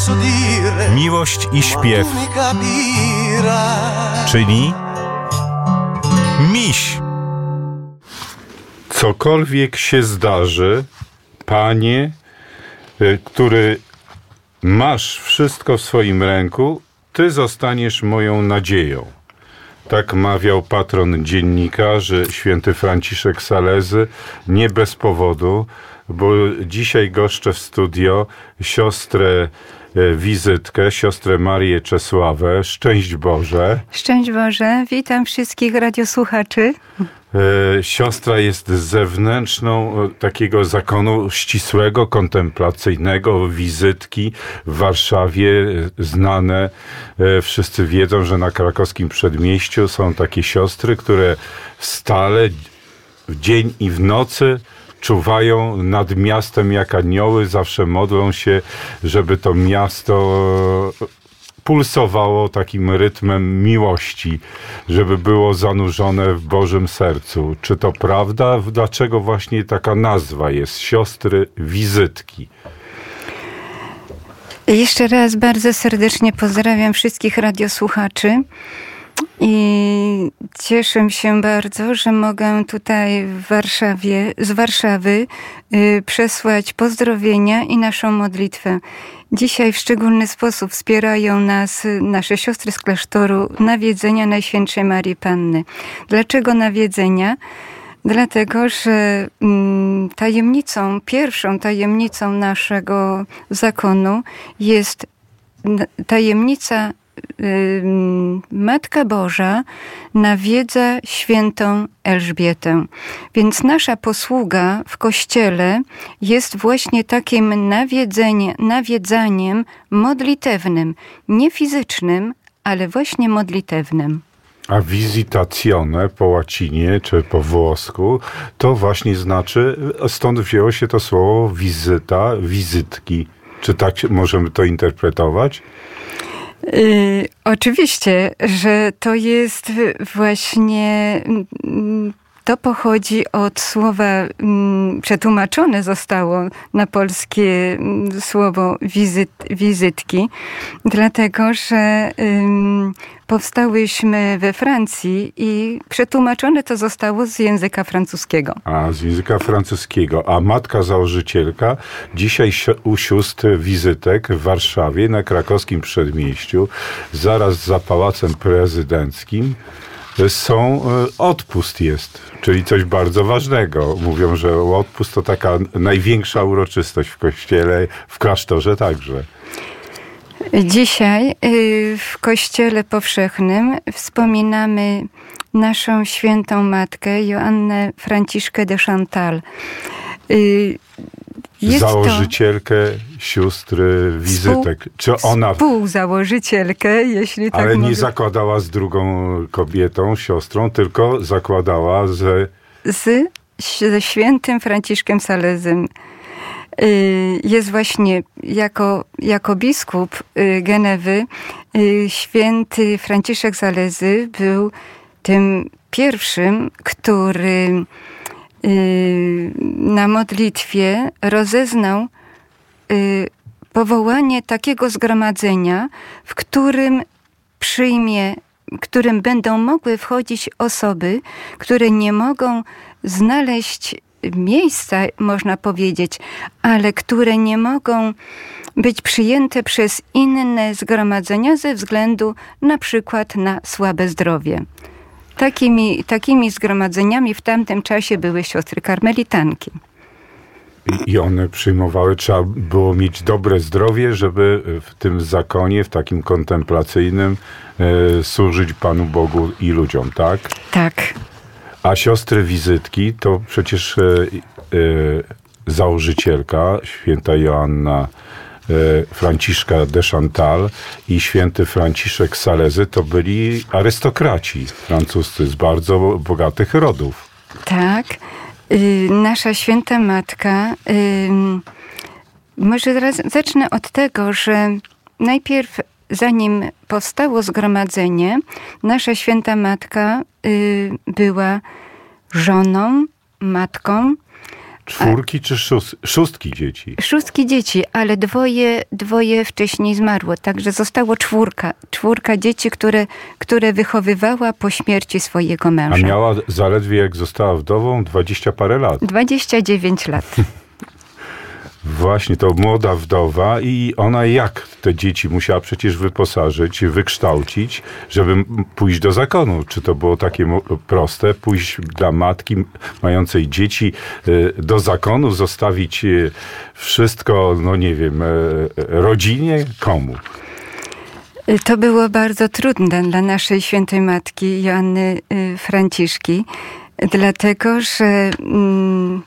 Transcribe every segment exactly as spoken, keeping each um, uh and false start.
Miłość i śpiew, czyli miś. Cokolwiek się zdarzy, Panie, który masz wszystko w swoim ręku, Ty zostaniesz moją nadzieją. Tak mawiał patron dziennikarzy, święty Franciszek Salezy, nie bez powodu, bo dzisiaj goszczę w studio siostrę Wizytkę, siostrę Marię Czesławę. Szczęść Boże. Szczęść Boże. Witam wszystkich radiosłuchaczy. E, siostra jest zewnętrzną takiego zakonu ścisłego, kontemplacyjnego, Wizytki w Warszawie, znane. E, wszyscy wiedzą, że na krakowskim przedmieściu są takie siostry, które stale w dzień i w nocy czuwają nad miastem jak anioły, zawsze modlą się, żeby to miasto pulsowało takim rytmem miłości, żeby było zanurzone w Bożym sercu. Czy to prawda? Dlaczego właśnie taka nazwa jest? Siostry Wizytki. Jeszcze raz bardzo serdecznie pozdrawiam wszystkich radiosłuchaczy i cieszę się bardzo, że mogę tutaj w Warszawie, z Warszawy y, przesłać pozdrowienia i naszą modlitwę. Dzisiaj w szczególny sposób wspierają nas nasze siostry z klasztoru Nawiedzenia Najświętszej Marii Panny. Dlaczego Nawiedzenia? Dlatego, że mm, tajemnicą, pierwszą tajemnicą naszego zakonu jest tajemnica Matka Boża nawiedza świętą Elżbietę. Więc nasza posługa w Kościele jest właśnie takim nawiedzenie, nawiedzaniem modlitewnym, nie fizycznym, ale właśnie modlitewnym. A visitazione po łacinie czy po włosku to właśnie znaczy, stąd wzięło się to słowo wizyta, wizytki. Czy tak możemy to interpretować? Yy, oczywiście, że to jest właśnie, to pochodzi od słowa, przetłumaczone zostało na polskie słowo wizyt, wizytki, dlatego, że um, powstałyśmy we Francji i przetłumaczone to zostało z języka francuskiego. A, z języka francuskiego. A matka założycielka dzisiaj u sióstr Wizytek w Warszawie na krakowskim przedmieściu, zaraz za Pałacem Prezydenckim, są, odpust jest, czyli coś bardzo ważnego. Mówią, że odpust to taka największa uroczystość w kościele, w klasztorze także. Dzisiaj w Kościele Powszechnym wspominamy naszą świętą matkę Joannę Franciszkę de Chantal. Jest założycielkę sióstr Wizytek. Współ, Czy ona współzałożycielkę, jeśli tak ale mogę. nie zakładała z drugą kobietą, siostrą, tylko zakładała z... Z, ze świętym Franciszkiem Salezym. Jest właśnie jako, jako biskup Genewy, święty Franciszek Salezy był tym pierwszym, który na modlitwie rozeznał powołanie takiego zgromadzenia, w którym przyjmie, w którym będą mogły wchodzić osoby, które nie mogą znaleźć miejsca, można powiedzieć, ale które nie mogą być przyjęte przez inne zgromadzenia ze względu na przykład na słabe zdrowie. Takimi, takimi zgromadzeniami w tamtym czasie były siostry karmelitanki. I one przyjmowały, trzeba było mieć dobre zdrowie, żeby w tym zakonie, w takim kontemplacyjnym e, służyć Panu Bogu i ludziom, tak? Tak. A siostry Wizytki to przecież e, e, założycielka, święta Joanna e, Franciszka de Chantal i święty Franciszek Salezy to byli arystokraci francuscy z bardzo bogatych rodów. Tak. Y, nasza święta matka, y, może zaraz zacznę od tego, że najpierw zanim powstało zgromadzenie, nasza święta matka y, była żoną, matką, Czwórki czy szóst, szóstki dzieci? Szóstki dzieci, ale dwoje, dwoje wcześniej zmarło, także zostało czwórka. Czwórka dzieci, które, które wychowywała po śmierci swojego męża. A miała zaledwie, jak została wdową, dwadzieścia parę lat. dwadzieścia dziewięć lat. Właśnie, to młoda wdowa i ona jak te dzieci musiała przecież wyposażyć, wykształcić, żeby pójść do zakonu. Czy to było takie proste, pójść dla matki mającej dzieci do zakonu, zostawić wszystko, no nie wiem, rodzinie? Komu? To było bardzo trudne dla naszej świętej matki Joanny Franciszki, dlatego że mm,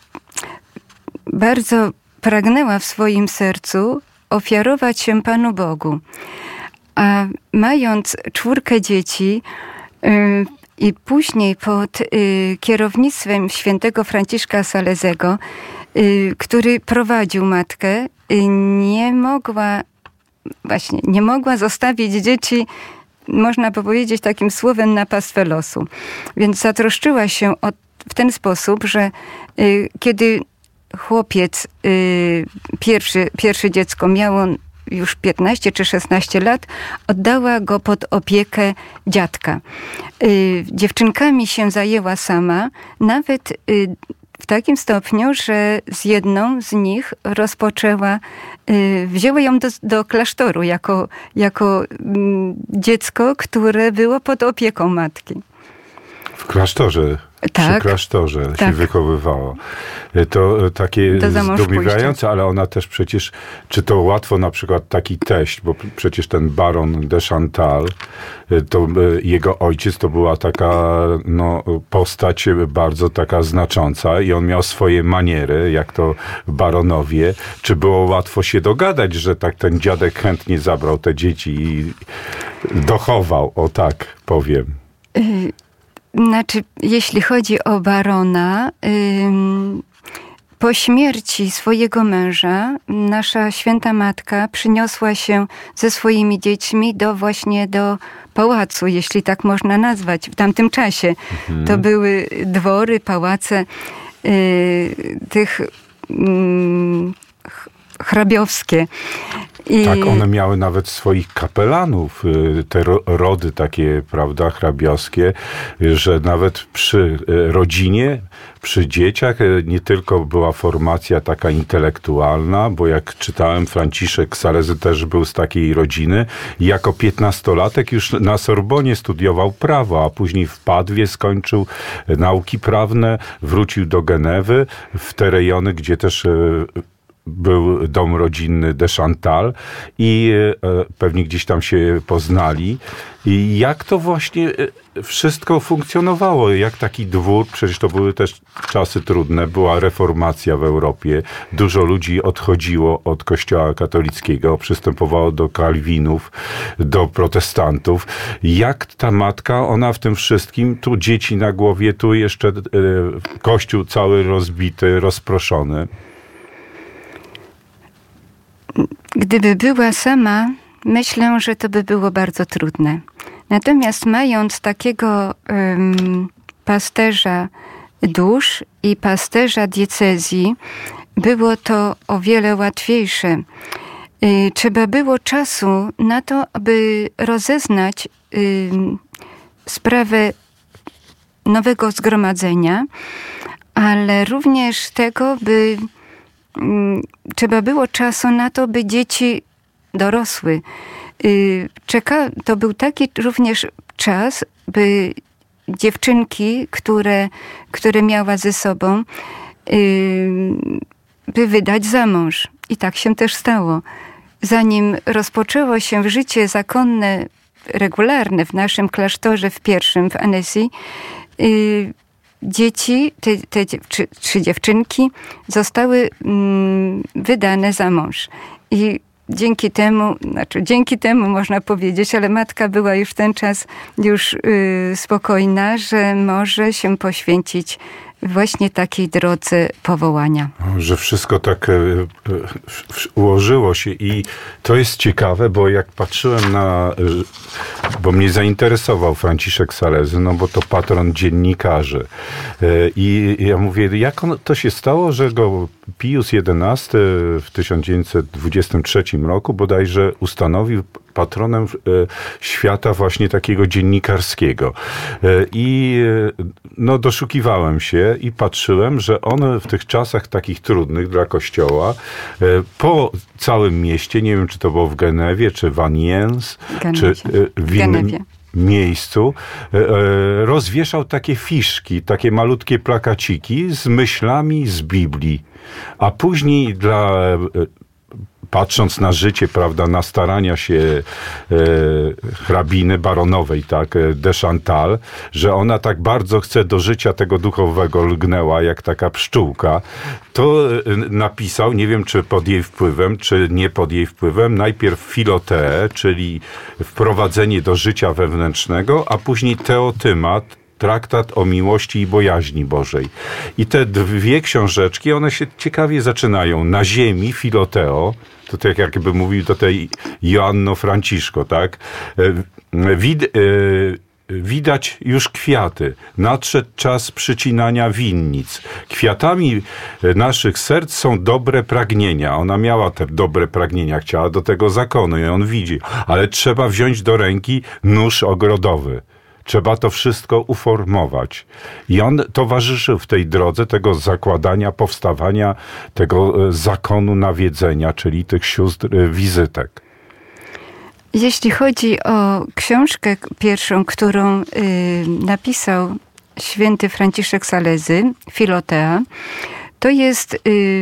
bardzo pragnęła w swoim sercu ofiarować się Panu Bogu. A mając czwórkę dzieci yy, i później pod yy, kierownictwem świętego Franciszka Salezego, yy, który prowadził matkę, yy, nie mogła właśnie, nie mogła zostawić dzieci, można powiedzieć takim słowem, na pastwę losu. Więc zatroszczyła się o, w ten sposób, że yy, kiedy chłopiec, y, pierwszy, pierwsze dziecko miało już piętnaście czy szesnaście lat, oddała go pod opiekę dziadka. Y, dziewczynkami się zajęła sama, nawet y, w takim stopniu, że z jedną z nich rozpoczęła, y, wzięła ją do, do klasztoru jako, jako y, dziecko, które było pod opieką matki. W klasztorze. Tak, przy klasztorze tak. się wychowywało. To takie zdumiewające, ale ona też przecież, czy to łatwo na przykład taki teść, bo przecież ten baron de Chantal, to jego ojciec to była taka no, postać bardzo taka znacząca i on miał swoje maniery, jak to baronowie. Czy było łatwo się dogadać, że tak ten dziadek chętnie zabrał te dzieci i dochował, o tak powiem. Y- Znaczy, jeśli chodzi o barona, ym, po śmierci swojego męża nasza święta matka przyniosła się ze swoimi dziećmi do właśnie do pałacu, jeśli tak można nazwać, w tamtym czasie. Mhm. To były dwory, pałace y, tych y, hrabiowskie. I tak, one miały nawet swoich kapelanów, te rody takie, prawda, hrabiowskie, że nawet przy rodzinie, przy dzieciach nie tylko była formacja taka intelektualna, bo jak czytałem, Franciszek Salezy też był z takiej rodziny. Jako piętnastolatek już na Sorbonie studiował prawo, a później w Padwie skończył nauki prawne, wrócił do Genewy, w te rejony, gdzie też był dom rodzinny de Chantal i e, pewnie gdzieś tam się poznali. I jak to właśnie wszystko funkcjonowało? Jak taki dwór, przecież to były też czasy trudne, była reformacja w Europie, dużo ludzi odchodziło od kościoła katolickiego, przystępowało do kalwinów, do protestantów. Jak ta matka, ona w tym wszystkim, tu dzieci na głowie, tu jeszcze e, kościół cały rozbity, rozproszony. Gdyby była sama, myślę, że to by było bardzo trudne. Natomiast mając takiego um, pasterza dusz i pasterza diecezji, było to o wiele łatwiejsze. Y, trzeba było czasu na to, aby rozeznać y, sprawę nowego zgromadzenia, ale również tego, by trzeba było czasu na to, by dzieci dorosły. Czeka, to był taki również czas, by dziewczynki, które, które miała ze sobą, by wydać za mąż. I tak się też stało. Zanim rozpoczęło się życie zakonne, regularne w naszym klasztorze w pierwszym, w Annecy, dzieci, te, te trzy, trzy dziewczynki zostały mm, wydane za mąż. I dzięki temu, znaczy dzięki temu można powiedzieć, ale matka była już w ten czas już y, spokojna, że może się poświęcić właśnie takiej drodze powołania. Że wszystko tak e, e, ułożyło się i to jest ciekawe, bo jak patrzyłem na bo mnie zainteresował Franciszek Salezy, no bo to patron dziennikarzy. I ja mówię, jak on, to się stało, że go Pius jedenasty w tysiąc dziewięćset dwudziestym trzecim roku bodajże ustanowił patronem świata właśnie takiego dziennikarskiego. I no doszukiwałem się i patrzyłem, że on w tych czasach takich trudnych dla Kościoła po całym mieście, nie wiem czy to było w Genewie, czy w Aniens, czy w innym miejscu, rozwieszał takie fiszki, takie malutkie plakaciki z myślami z Biblii. A później dla patrząc na życie, prawda, na starania się e, hrabiny baronowej, tak, de Chantal, że ona tak bardzo chce do życia tego duchowego lgnęła, jak taka pszczółka, to e, napisał, nie wiem czy pod jej wpływem, czy nie pod jej wpływem, najpierw Filoteę, czyli wprowadzenie do życia wewnętrznego, a później Teotymat, Traktat o miłości i bojaźni Bożej. I te dwie książeczki, one się ciekawie zaczynają. Na ziemi, Filoteo, to tak jakby mówił tutaj Joanno Franciszko, tak? Wid, widać już kwiaty. Nadszedł czas przycinania winnic. Kwiatami naszych serc są dobre pragnienia. Ona miała te dobre pragnienia, chciała do tego zakonu i on widzi. Ale trzeba wziąć do ręki nóż ogrodowy. Trzeba to wszystko uformować. I on towarzyszył w tej drodze tego zakładania, powstawania tego zakonu nawiedzenia, czyli tych sióstr wizytek. Jeśli chodzi o książkę pierwszą, którą y, napisał święty Franciszek Salezy, Filotea, to jest y, y,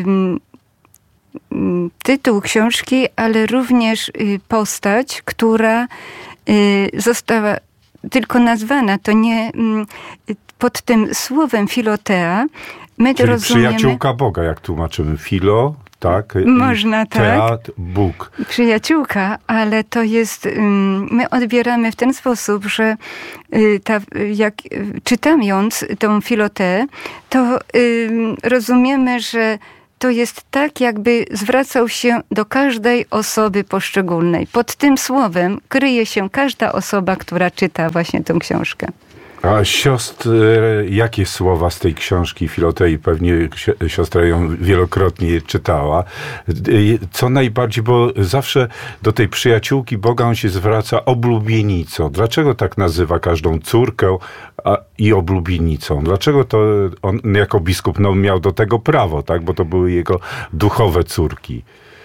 tytuł książki, ale również y, postać, która y, została tylko nazwana, to nie pod tym słowem Filotea. My Czyli rozumiemy, przyjaciółka Boga, jak tłumaczymy. Filo, tak? Można tak. Teat, Bóg. Przyjaciółka, ale to jest, my odbieramy w ten sposób, że ta, jak czytając tą Filoteę, to rozumiemy, że to jest tak, jakby zwracał się do każdej osoby poszczególnej. Pod tym słowem kryje się każda osoba, która czyta właśnie tę książkę. A siostry, jakie słowa z tej książki Filotei, pewnie siostra ją wielokrotnie czytała, co najbardziej, bo zawsze do tej przyjaciółki Boga on się zwraca oblubienicą. Dlaczego tak nazywa każdą córkę a, i oblubienicą? Dlaczego to on jako biskup no, miał do tego prawo, tak? Bo to były jego duchowe córki.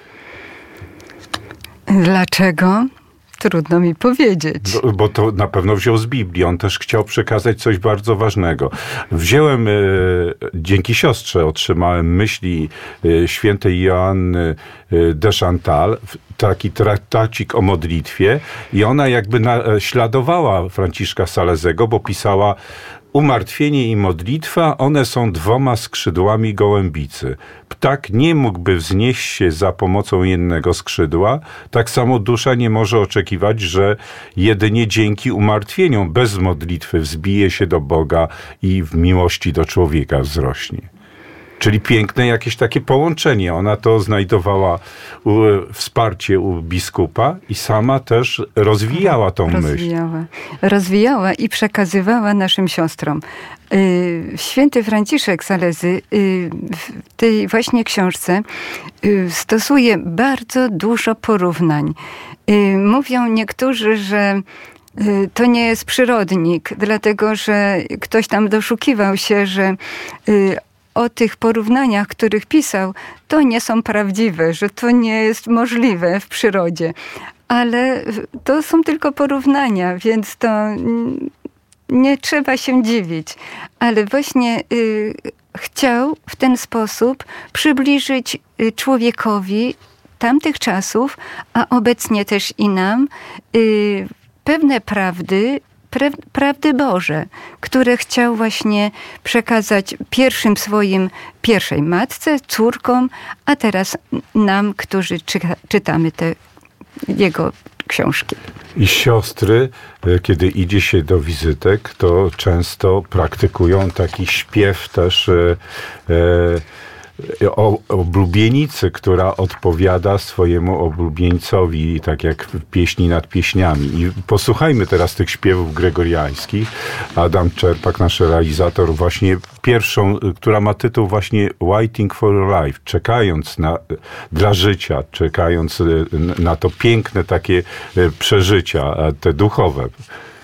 Dlaczego? Trudno mi powiedzieć. Bo, bo to na pewno wziął z Biblii. On też chciał przekazać coś bardzo ważnego. Wziąłem, e, dzięki siostrze otrzymałem myśli e, świętej Joanny e, de Chantal, taki traktacik o modlitwie i ona jakby naśladowała Franciszka Salezego, bo pisała: umartwienie i modlitwa, one są dwoma skrzydłami gołębicy. Ptak nie mógłby wznieść się za pomocą jednego skrzydła, tak samo dusza nie może oczekiwać, że jedynie dzięki umartwieniom bez modlitwy wzbije się do Boga i w miłości do człowieka wzrośnie. Czyli piękne jakieś takie połączenie. Ona to znajdowała u, wsparcie u biskupa i sama też rozwijała tą rozwijała. myśl. Rozwijała i przekazywała naszym siostrom. Święty Franciszek Salezy w tej właśnie książce stosuje bardzo dużo porównań. Mówią niektórzy, że to nie jest przyrodnik, dlatego że ktoś tam doszukiwał się, że o tych porównaniach, których pisał, to nie są prawdziwe, że to nie jest możliwe w przyrodzie. Ale to są tylko porównania, więc to nie trzeba się dziwić. Ale właśnie y, chciał w ten sposób przybliżyć człowiekowi tamtych czasów, a obecnie też i nam, y, pewne prawdy, prawdy Boże, które chciał właśnie przekazać pierwszym swoim, pierwszej matce, córkom, a teraz nam, którzy czyta, czytamy te jego książki. I siostry, kiedy idzie się do wizytek, to często praktykują taki śpiew też e, o oblubienicy, która odpowiada swojemu oblubieńcowi, tak jak w pieśni nad pieśniami. I posłuchajmy teraz tych śpiewów gregoriańskich. Adam Czerpak, nasz realizator, właśnie pierwszą, która ma tytuł właśnie Waiting for Life, czekając na, dla życia, czekając na to piękne takie przeżycia, te duchowe.